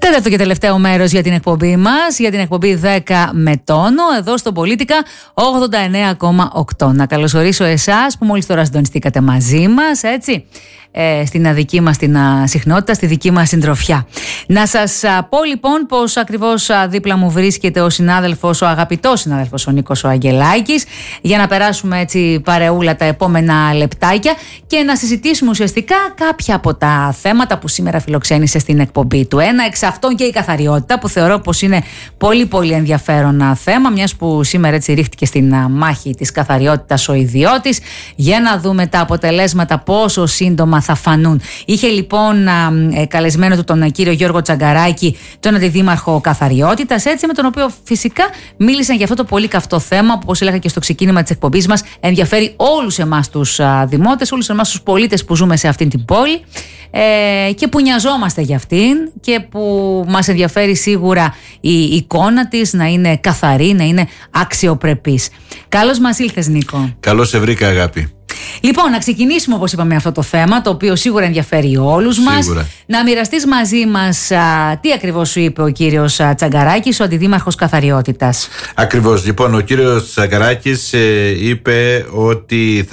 Τέταρτο και τελευταίο μέρος για την εκπομπή μας, για την εκπομπή 10 με τόνο, εδώ στο Πολίτικα 89,8. Να καλωσορίσω εσάς που μόλις τώρα συντονιστήκατε μαζί μας, έτσι, στην δική μας την συχνότητα, στη δική μας συντροφιά. Να σας πω λοιπόν πως ακριβώς δίπλα μου βρίσκεται ο συνάδελφος, ο αγαπητός συνάδελφος ο Νίκος ο Αγγελάκης, για να περάσουμε έτσι παρεούλα τα επόμενα λεπτάκια και να συζητήσουμε ουσιαστικά κάποια από τα θέματα που σήμερα φιλοξένησε στην εκπομπή του. Ένα εξ αυτών και η καθαριότητα, που θεωρώ πως είναι πολύ πολύ ενδιαφέρον θέμα, μιας που σήμερα έτσι ρίχτηκε στην μάχη της καθαριότητας ο ιδιώτης, για να δούμε τα αποτελέσματα πόσο σύντομα θα φανούν. Είχε λοιπόν καλεσμένο του τον κύριο Γιώργο Τσαγκαράκη, τον αντιδήμαρχο καθαριότητας, έτσι, με τον οποίο φυσικά μίλησαν για αυτό το πολύ καυτό θέμα που, όπως έλεγα και στο ξεκίνημα της εκπομπής μας, ενδιαφέρει όλους εμάς τους δημότες, όλους εμάς τους πολίτες που ζούμε σε αυτήν την πόλη και που νοιαζόμαστε για αυτήν και που μας ενδιαφέρει σίγουρα η εικόνα της να είναι καθαρή, να είναι αξιοπρεπής. Καλώς μας ήλθες, Νίκο. Καλώς σε βρήκα, αγάπη. Λοιπόν, να ξεκινήσουμε όπως είπαμε αυτό το θέμα, το οποίο σίγουρα ενδιαφέρει όλους μας. Να μοιραστείς μαζί μας τι ακριβώς σου είπε ο κύριος Τσαγκαράκης, ο αντιδήμαρχος καθαριότητας. Ακριβώς. Λοιπόν, ο κύριος Τσαγκαράκης είπε ότι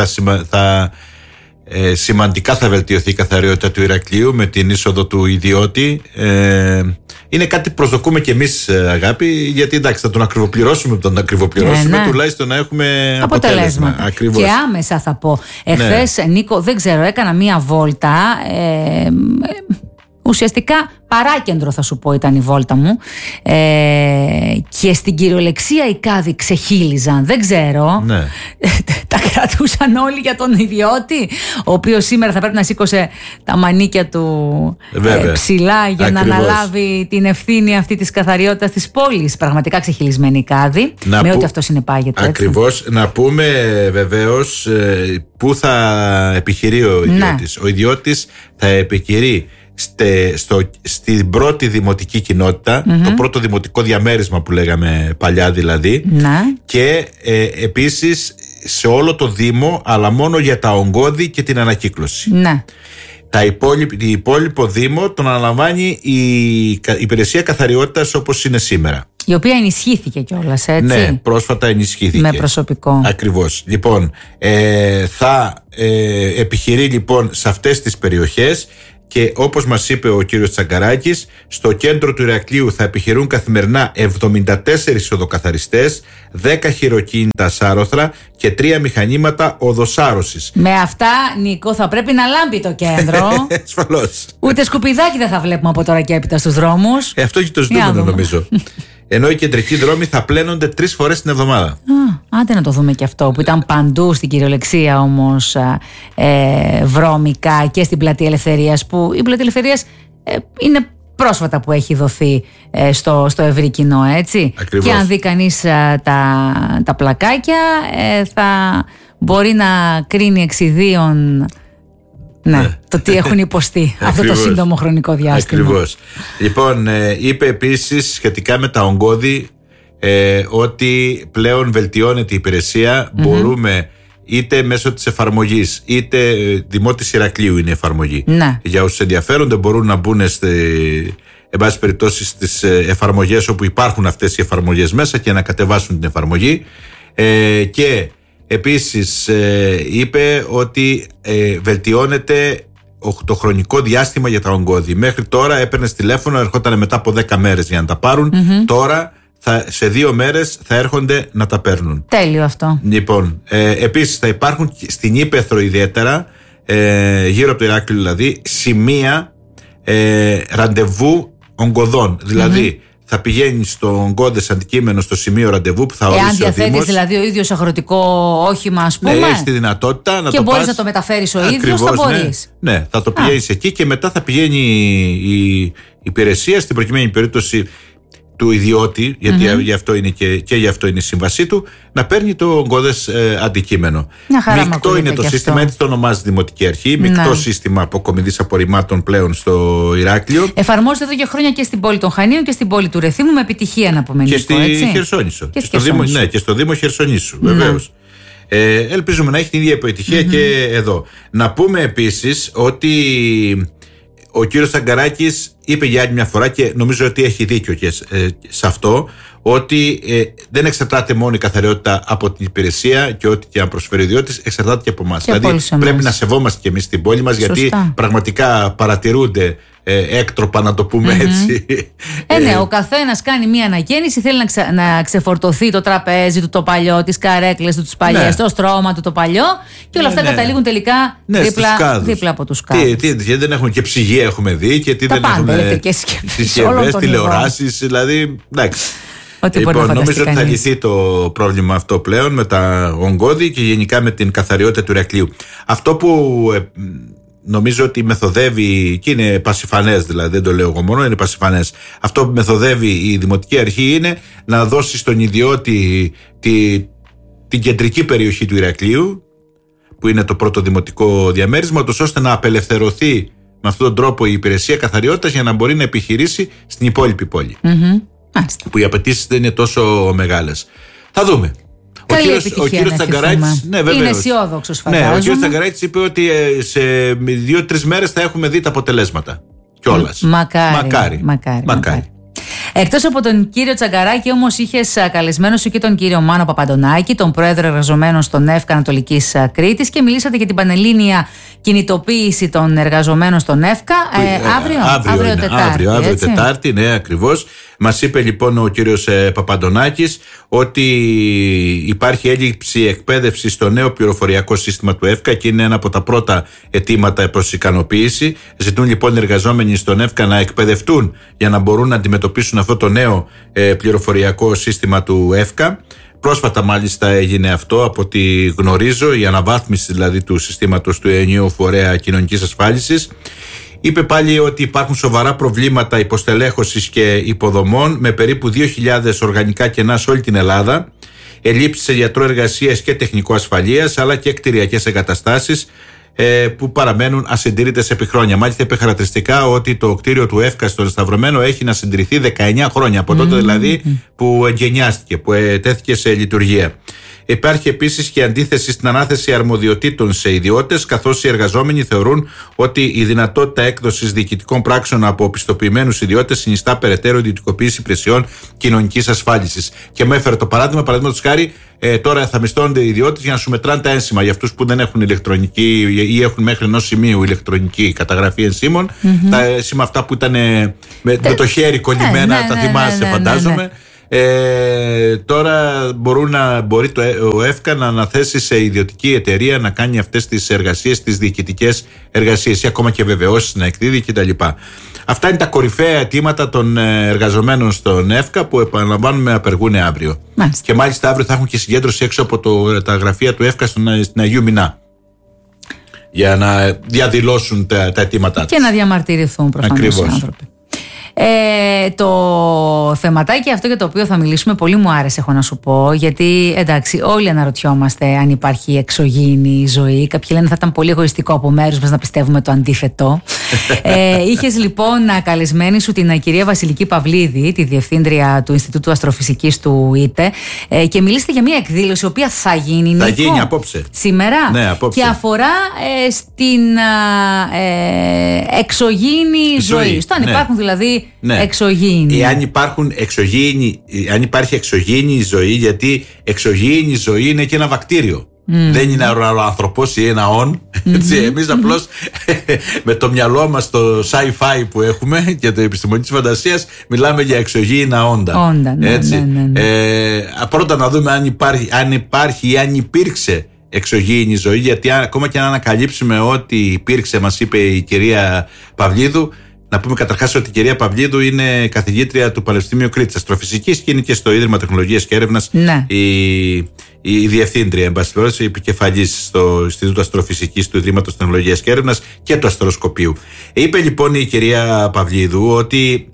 σημαντικά θα βελτιωθεί η καθαριότητα του Ηρακλείου με την είσοδο του ιδιώτη. Είναι κάτι που προσδοκούμε και εμείς, αγάπη, γιατί εντάξει, θα τον ακριβοπληρώσουμε, τουλάχιστον να έχουμε αποτέλεσμα. Ακριβώς. Και άμεσα θα πω. Εχθές, Νίκο, δεν ξέρω, έκανα μία βόλτα. Ουσιαστικά παράκεντρο θα σου πω ήταν η βόλτα μου, και στην κυριολεξία οι κάδοι ξεχύλιζαν, δεν ξέρω, τα κρατούσαν όλοι για τον ιδιώτη, ο οποίος σήμερα θα πρέπει να σήκωσε τα μανίκια του ψηλά για να αναλάβει την ευθύνη αυτή της καθαριότητας της πόλης. Πραγματικά ξεχυλισμένοι οι κάδοι, με ό,τι αυτό συνεπάγεται. Ακριβώς. Να πούμε βεβαίως πού θα επιχειρεί ο ιδιώτης. Ο ιδιώτης θα επιχειρεί στην πρώτη δημοτική κοινότητα, το πρώτο δημοτικό διαμέρισμα που λέγαμε παλιά δηλαδή, και επίσης σε όλο το Δήμο, αλλά μόνο για τα ογκώδη και την ανακύκλωση. Υπόλοιπο Δήμο τον αναλαμβάνει η υπηρεσία καθαριότητας όπως είναι σήμερα, η οποία ενισχύθηκε κιόλας, έτσι. Ναι, πρόσφατα ενισχύθηκε. Με προσωπικό. Ακριβώς. Λοιπόν, θα επιχειρεί λοιπόν σε αυτές τις περιοχές. Και όπως μας είπε ο κύριος Τσαγκαράκης, στο κέντρο του Ηρακλείου θα επιχειρούν καθημερινά 74 οδοκαθαριστές, 10 χειροκίνητα σάρωθρα και 3 μηχανήματα οδοσάρωσης. Με αυτά, Νίκο, θα πρέπει να λάμπει το κέντρο. Ασφαλώς. Ούτε σκουπιδάκι δεν θα βλέπουμε από τώρα και έπειτα στους δρόμους. Αυτό και το ζητούμενο, νομίζω. Ενώ οι κεντρικοί δρόμοι θα πλένονται 3 φορές την εβδομάδα. Άντε να το δούμε και αυτό, που ήταν παντού στην κυριολεξία όμως βρώμικα, και στην Πλατεία Ελευθερίας, που η Πλατεία Ελευθερίας είναι πρόσφατα που έχει δοθεί στο ευρύ κοινό, έτσι. Ακριβώς. Και αν δει κανείς τα πλακάκια, θα μπορεί να κρίνει εξιδίων το τι έχουν υποστεί αυτό το σύντομο χρονικό διάστημα. Ακριβώς. Λοιπόν, είπε επίσης σχετικά με τα ογκώδη ότι πλέον βελτιώνεται η υπηρεσία. Μπορούμε είτε μέσω της εφαρμογής, είτε Δημότης Ηρακλείου είναι η εφαρμογή. Για όσους ενδιαφέρονται μπορούν να μπουν εν πάση περιπτώσει στις εφαρμογές όπου υπάρχουν αυτές οι εφαρμογές μέσα και να κατεβάσουν την εφαρμογή. Και επίσης είπε ότι βελτιώνεται το χρονικό διάστημα για τα ογκώδη. Μέχρι τώρα έπαιρνες τηλέφωνο, ερχόταν μετά από 10 μέρες για να τα πάρουν. Τώρα σε 2 μέρες θα έρχονται να τα παίρνουν. Τέλειο αυτό. Λοιπόν, επίσης θα υπάρχουν στην Ήπεθρο ιδιαίτερα, γύρω από το Ηράκλειο δηλαδή, σημεία ραντεβού ογκωδών. Δηλαδή θα πηγαίνει στο ογκώδες αντικείμενο στο σημείο ραντεβού που θα ορίσει ο Δήμος. Εάν διαθέτεις δηλαδή ο ίδιος αγροτικό όχημα, ας πούμε. Ναι, έχεις τη δυνατότητα να και το πας. Και μπορείς να το μεταφέρεις ο ίδιος, θα μπορείς. Ναι, θα το πηγαίνεις εκεί και μετά θα πηγαίνει η υπηρεσία, στην προκειμένη περίπτωση του ιδιώτη, γιατί γι' αυτό είναι και γι' αυτό είναι η σύμβασή του, να παίρνει το ογκώδες αντικείμενο. Μεικτό είναι το σύστημα, έτσι το ονομάζει Δημοτική Αρχή. Μεικτό σύστημα αποκομιδής απορριμμάτων πλέον στο Ηράκλειο. Εφαρμόζεται εδώ και χρόνια και στην πόλη των Χανίων και στην πόλη του Ρεθύμου, με επιτυχία να πούμε. Και στη Χερσόνησο. Και στο Δήμο Χερσονήσου, βεβαίως. Ελπίζουμε να έχει την ίδια επιτυχία και εδώ. Να πούμε επίσης ότι ο κύριος Τσαγκαράκης είπε για άλλη μια φορά, και νομίζω ότι έχει δίκιο και σε αυτό, ότι δεν εξαρτάται μόνο η καθαριότητα από την υπηρεσία και ό,τι και αν προσφέρει ο ιδιώτης, εξαρτάται και από εμάς. Δηλαδή πρέπει να σεβόμαστε και εμείς την πόλη μας, γιατί πραγματικά παρατηρούνται έκτροπα, να το πούμε έτσι. Ναι, ο καθένας κάνει μία ανακαίνιση, θέλει να ξεφορτωθεί το τραπέζι του το παλιό, τις καρέκλες του τις παλιές, το στρώμα του το παλιό, και όλα αυτά καταλήγουν τελικά δίπλα από τους κάδους. Γιατί δεν έχουν και ψυγεία, έχουμε δει, και τι δεν έχουν συσκευές, τηλεοράσεις, δηλαδή. Εντάξει. Λοιπόν, νομίζω ότι θα λυθεί το πρόβλημα αυτό πλέον με τα ογκώδη και γενικά με την καθαριότητα του Ηρακλείου. Αυτό που νομίζω ότι μεθοδεύει, και είναι πασιφανές, δηλαδή δεν το λέω εγώ μόνο, είναι πασιφανές. Αυτό που μεθοδεύει η Δημοτική Αρχή είναι να δώσει στον ιδιώτη την κεντρική περιοχή του Ηρακλείου, που είναι το πρώτο δημοτικό διαμέρισμα, ώστε να απελευθερωθεί με αυτόν τον τρόπο η υπηρεσία καθαριότητας για να μπορεί να επιχειρήσει στην υπόλοιπη πόλη. Που οι απαιτήσεις δεν είναι τόσο μεγάλες. Θα δούμε. Ο κύριος Τσαγκαράκης είναι αισιόδοξος, φαντάζομαι. Ναι, ο κύριος Τσαγκαράκης είπε ότι σε 2-3 μέρες θα έχουμε δει τα αποτελέσματα κιόλας. Μακάρι. Εκτός από τον κύριο Τσαγκαράκη, όμως, είχες καλεσμένο σου και τον κύριο Μάνο Παπαντονάκη, τον πρόεδρο εργαζομένων στον ΕΦΚΑ Ανατολικής Κρήτης, και μιλήσατε για την πανελλήνια κινητοποίηση των εργαζομένων στον ΕΦΚΑ. Αύριο Τετάρτη, ναι, ακριβώς. Μας είπε λοιπόν ο κύριος Παπαντονάκης ότι υπάρχει έλλειψη εκπαίδευση στο νέο πληροφοριακό σύστημα του ΕΦΚΑ, και είναι ένα από τα πρώτα αιτήματα προς ικανοποίηση. Ζητούν λοιπόν οι εργαζόμενοι στον ΕΦΚΑ να εκπαιδευτούν για να μπορούν να αντιμετωπίσουν αυτό το νέο πληροφοριακό σύστημα του ΕΦΚΑ. Πρόσφατα μάλιστα έγινε αυτό, από ό,τι γνωρίζω, η αναβάθμιση δηλαδή του συστήματος του ενιαίου φορέα κοινωνικής ασφάλισης. Είπε πάλι ότι υπάρχουν σοβαρά προβλήματα υποστελέχωσης και υποδομών, με περίπου 2.000 οργανικά κενά σε όλη την Ελλάδα, ελλείψεις σε γιατρό εργασίας και τεχνικό ασφαλείας, αλλά και κτηριακές εγκαταστάσεις που παραμένουν ασυντήρητες επί χρόνια. Μάλιστα είπε χαρακτηριστικά ότι το κτίριο του ΕΦΚΑ στον Σταυρωμένο έχει να συντηρηθεί 19 χρόνια, από τότε δηλαδή που εγκαινιάστηκε, που τέθηκε σε λειτουργία. Υπάρχει επίσης και αντίθεση στην ανάθεση αρμοδιοτήτων σε ιδιώτες, καθώς οι εργαζόμενοι θεωρούν ότι η δυνατότητα έκδοσης διοικητικών πράξεων από πιστοποιημένους ιδιώτες συνιστά περαιτέρω ιδιωτικοποίηση υπηρεσιών κοινωνικής ασφάλισης. Και μου έφερε το παραδείγματος χάρη, τώρα θα μισθώνονται οι ιδιώτες για να σου μετράνε τα ένσημα. Για αυτούς που δεν έχουν ηλεκτρονική ή έχουν μέχρι ενός σημείου ηλεκτρονική καταγραφή ενσύμων, τα ένσημα αυτά που ήταν με το χέρι κολλημένα, τα θυμάσαι, φαντάζομαι. Τώρα μπορεί ο ΕΦΚΑ να αναθέσει σε ιδιωτική εταιρεία να κάνει αυτές τις εργασίες, τις διοικητικές εργασίες, ή ακόμα και βεβαιώσεις να εκδίδει κτλ. Αυτά είναι τα κορυφαία αιτήματα των εργαζομένων στον ΕΦΚΑ, που επαναλαμβάνουμε απεργούν αύριο. Και μάλιστα αύριο θα έχουν και συγκέντρωση έξω από τα γραφεία του ΕΦΚΑ στην Αγίου Μινά, για να διαδηλώσουν τα αιτήματά τους και να διαμαρτυρηθούν προφανώς οι άνθρωποι. Το θεματάκι αυτό για το οποίο θα μιλήσουμε πολύ μου άρεσε, έχω να σου πω, γιατί εντάξει, όλοι αναρωτιόμαστε αν υπάρχει εξωγήινη ζωή. Κάποιοι λένε θα ήταν πολύ εγωιστικό από μέρους μας να πιστεύουμε το αντίθετο. Είχες λοιπόν καλεσμένη σου την κυρία Βασιλική Παυλίδη, τη διευθύντρια του Ινστιτούτου Αστροφυσικής του ΙΤΕ, και μιλήσετε για μια εκδήλωση η οποία θα γίνει, θα γίνει απόψε. Σήμερα. Ναι, απόψε. Και αφορά στην εξωγήινη ζωή. Στο αν υπάρχουν δηλαδή εξωγήινοι. Αν υπάρχει εξωγήινη ζωή, γιατί εξωγήινη ζωή είναι και ένα βακτήριο. Δεν είναι ο άνθρωπος ή ένα όν. Εμείς απλώς με το μυαλό μας, το sci-fi που έχουμε και το επιστημονική της φαντασίας, μιλάμε για εξωγήινα όντα. Πρώτα να δούμε αν υπάρχει ή αν υπήρξε εξωγήινη ζωή, γιατί ακόμα και αν ανακαλύψουμε ότι υπήρξε, μας είπε η κυρία Παυλίδου. Να πούμε καταρχάς ότι η κυρία Παυλίδου είναι καθηγήτρια του Πανεπιστημίου Κρήτης Αστροφυσικής και είναι και στο Ίδρυμα Τεχνολογίας και Έρευνας η διευθύντρια, εν πάση περιπτώσει, η επικεφαλής στο Ινστιτούτο Αστροφυσικής του Ιδρύματος Τεχνολογίας και Έρευνας και του Αστροσκοπείου. Είπε λοιπόν η κυρία Παυλίδου ότι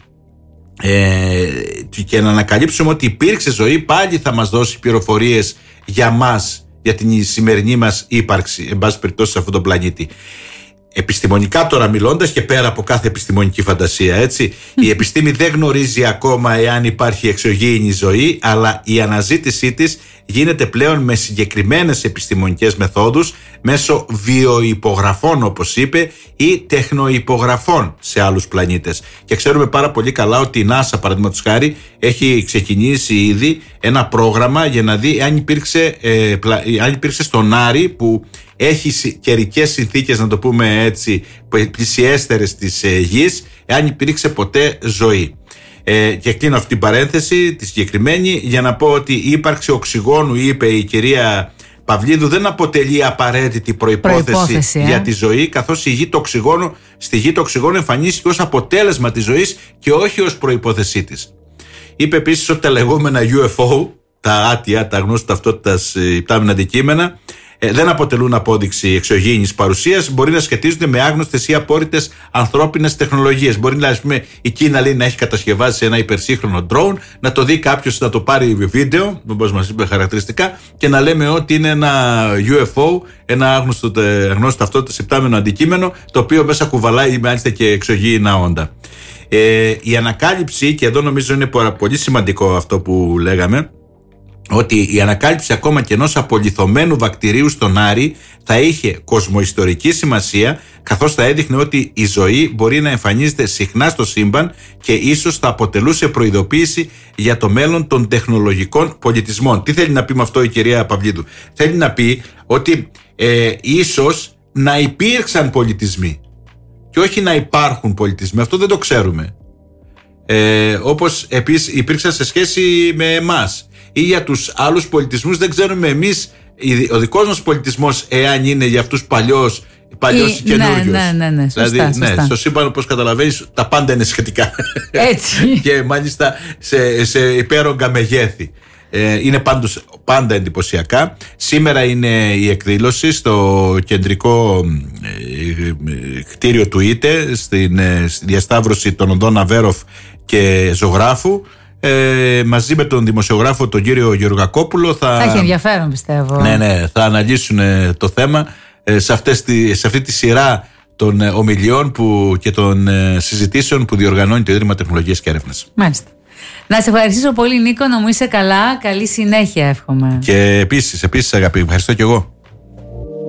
και να ανακαλύψουμε ότι υπήρξε ζωή, πάλι θα μας δώσει πληροφορίες για μας, για την σημερινή μας ύπαρξη, εν πάση περιπτώσει, σε αυτόν τον πλανήτη. επιστημονικά τώρα μιλώντας και πέρα από κάθε επιστημονική φαντασία, έτσι, η επιστήμη δεν γνωρίζει ακόμα εάν υπάρχει εξωγήινη ζωή, αλλά η αναζήτησή της γίνεται πλέον με συγκεκριμένες επιστημονικές μεθόδους, μέσω βιοϋπογραφών όπως είπε, ή τεχνοϋπογραφών σε άλλους πλανήτες. Και ξέρουμε πάρα πολύ καλά ότι η NASA, παραδείγματος χάρη, έχει ξεκινήσει ήδη ένα πρόγραμμα για να δει αν υπήρξε στον Άρη, που έχει καιρικές συνθήκες, να το πούμε έτσι, πλησιέστερες της γης, αν υπήρξε ποτέ ζωή. Και κλείνω αυτή την παρένθεση, τη συγκεκριμένη, για να πω ότι η ύπαρξη οξυγόνου, είπε η κυρία Παυλίδου, δεν αποτελεί απαραίτητη προϋπόθεση για τη ζωή, καθώς στη γη το οξυγόνο εμφανίστηκε ως αποτέλεσμα της ζωής και όχι ως προϋπόθεσή της. Είπε επίσης ότι τα λεγόμενα UFO, τα άτια, τα γνώστα ταυτότητας υπτάμενα αντικείμενα, δεν αποτελούν απόδειξη εξωγήινης παρουσίας, μπορεί να σχετίζονται με άγνωστες ή απόρριτες ανθρώπινες τεχνολογίες. Μπορεί να, ας πούμε, η Κίνα λέει να έχει κατασκευάσει ένα υπερσύγχρονο drone, να το δει κάποιος, να το πάρει βίντεο, όπως μας είπε χαρακτηριστικά, και να λέμε ότι είναι ένα UFO, ένα άγνωστο ταυτότητας υπτάμενο αντικείμενο, το οποίο μέσα κουβαλάει μάλιστα και εξωγήινα όντα. Η ανακάλυψη, και εδώ νομίζω είναι πολύ σημαντικό αυτό που λέγαμε, ότι η ανακάλυψη ακόμα και ενός απολιθωμένου βακτηρίου στον Άρη θα είχε κοσμοϊστορική σημασία, καθώς θα έδειχνε ότι η ζωή μπορεί να εμφανίζεται συχνά στο σύμπαν και ίσως θα αποτελούσε προειδοποίηση για το μέλλον των τεχνολογικών πολιτισμών. Τι θέλει να πει με αυτό η κυρία Παυλίδου? Θέλει να πει ότι ίσως να υπήρξαν πολιτισμοί και όχι να υπάρχουν πολιτισμοί. Αυτό δεν το ξέρουμε. Όπως επίσης υπήρξαν σε σχέση με εμάς, ή για τους άλλους πολιτισμούς δεν ξέρουμε εμείς ο δικός μας πολιτισμός εάν είναι για αυτούς παλιός ή καινούριος. Ναι, σωστά. Στο σύμπαν, όπως καταλαβαίνεις, τα πάντα είναι σχετικά. Έτσι. Και μάλιστα σε υπέρογκα μεγέθη. Είναι πάντα εντυπωσιακά. Σήμερα είναι η εκδήλωση στο κεντρικό κτίριο του ΙΤΕ, στη διασταύρωση των οδών Αβέροφ και Ζωγράφου, μαζί με τον δημοσιογράφο τον κύριο Γεωργακόπουλο. Θα έχει ενδιαφέρον, πιστεύω. Ναι, θα αναλύσουν το θέμα σε αυτή τη σειρά των ομιλιών και των συζητήσεων που διοργανώνει το Ίδρυμα Τεχνολογίας και Έρευνας. Μάλιστα. Να σε ευχαριστήσω πολύ, Νίκο, να μου είσαι καλά. Καλή συνέχεια, εύχομαι. Και επίσης αγάπη, ευχαριστώ και εγώ.